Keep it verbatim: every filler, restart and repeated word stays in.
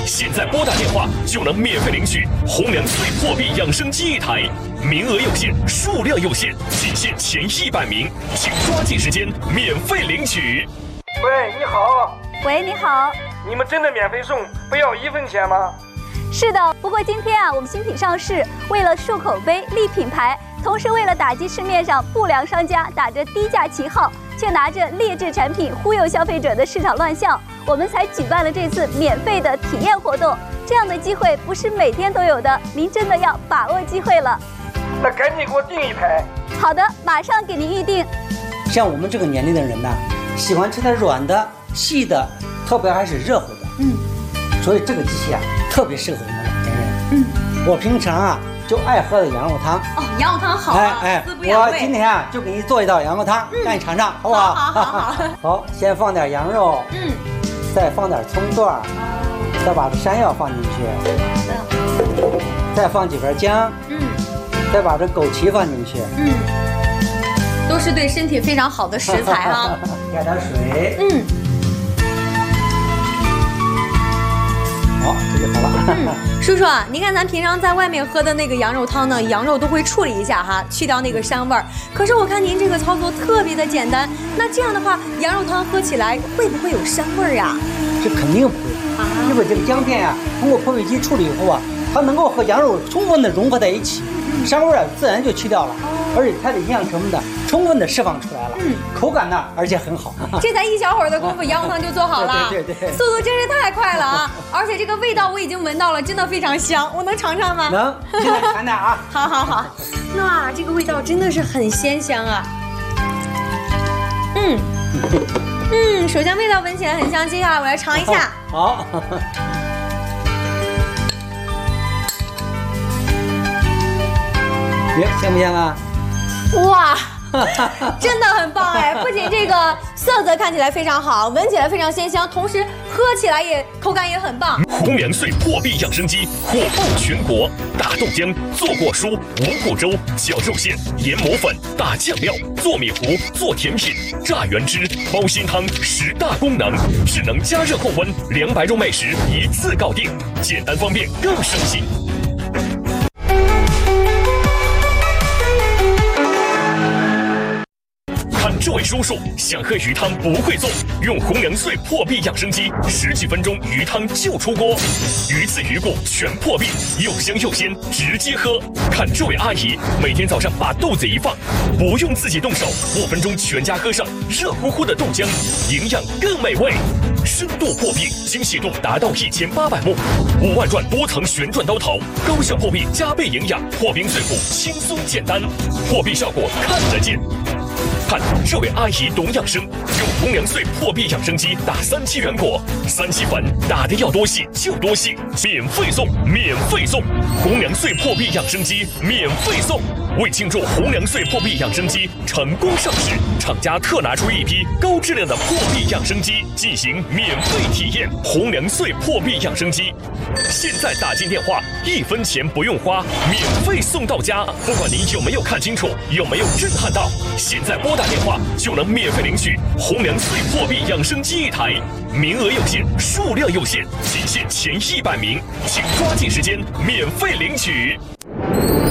现在拨打电话就能免费领取红良穗破壁养生机一台，名额有限，数量有限，仅限前一百名，请抓紧时间免费领取。 喂，你好。 喂，你好。 你们真的免费送，不要一分钱吗？ 是的，不过今天啊，我们新品上市，为了树口碑、立品牌，同时为了打击市面上不良商家打着低价旗号，却拿着劣质产品忽悠消费者的市场乱象，我们才举办了这次免费的体验活动。这样的机会不是每天都有的，您真的要把握机会了。 那赶紧给我订一台。 好的，马上给您预定。 像我们这个年龄的人呢，喜欢吃点软的、细的，特别还是热乎的。嗯，所以这个机器啊，特别适合我们老年人。嗯，我平常啊就爱喝的羊肉汤。 哦，羊肉汤好啊， 哎哎， 滋补养胃。 我今天啊就给你做一道羊肉汤，嗯、让你尝尝，好不好？ 好好好好。 好，先放点羊肉，嗯，再放点葱段，哦，再把这山药放进去，好的，再放几根姜，嗯，再把这枸杞放进去， 嗯，都是对身体非常好的食材啊。 加点水，嗯。好，这就好了。 嗯，叔叔，您看咱平常在外面喝的那个羊肉汤呢，羊肉都会处理一下哈，去掉那个膻味儿。可是我看您这个操作特别的简单，那这样的话，羊肉汤喝起来会不会有膻味儿呀？ 这肯定不会，啊，因为这个姜片呀，通过破壁机处理以后啊，它能够和羊肉充分的融合在一起，膻味儿啊自然就去掉了，而且它的营养成分呢充分的释放出来了，嗯，口感呢而且很好。 这才一小会儿的功夫，羊肉汤就做好了， 对对对， 速度真是太快了啊！而且这个味道我已经闻到了，真的非常香，我能尝尝吗？ 能，现在尝尝啊！ 好好好，哇，这个味道真的是很鲜香啊！嗯嗯，首先味道闻起来很香，接下来我来尝一下。 好。香不香啊？ 哇，真的很棒哎！不仅这个色泽看起来非常好，闻起来非常鲜香，同时喝起来也口感也很棒。 红良穗破壁养生机火爆全国，打豆浆、做果蔬、五谷粥、搅肉馅、研磨粉、打酱料、做米糊、做甜品、榨原汁、煲鲜汤，十大功能，智能加热控温，两百种美食一次搞定，简单方便更省心。这位叔叔想喝鱼汤不会做，用红良穗破壁养生机，十几分钟鱼汤就出锅，鱼刺鱼骨全破壁，又香又鲜，直接喝。看这位阿姨，每天早上把豆子一放，不用自己动手，五分钟全家喝上热乎乎的豆浆，营养更美味。深度破壁，精细度达到一千八百目，五万转多层旋转刀头，高效破壁加倍营养，破冰碎骨轻松简单，破壁效果看得见。看这位阿姨懂养生，用红良穗破壁养生机打三七原果，三七粉打的要多细就多细，免费送，免费送，红良穗破壁养生机免费送。为庆祝红良穗破壁养生机成功上市，厂家特拿出一批高质量的破壁养生机进行免费体验。红良穗破壁养生机，现在打进电话，一分钱不用花，免费送到家。不管您有没有看清楚，有没有震撼到，现在拨打电话就能免费领取红良穗破壁养生机一台，名额有限，数量有限，仅限前一百名，请抓紧时间免费领取。